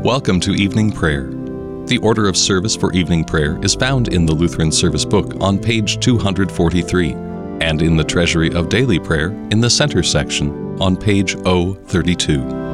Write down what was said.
Welcome to Evening Prayer. The order of service for evening prayer is found in the Lutheran Service Book on page 243 and in the Treasury of Daily Prayer in the Center section on page 032.